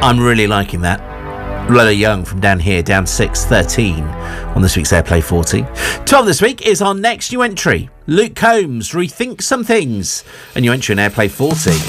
I'm really liking that. Lola Young from Down Here, down 6, 13 on this week's Airplay 40. 12 this week is our next new entry. Luke Combs, Rethink Some Things. A new entry in Airplay 40.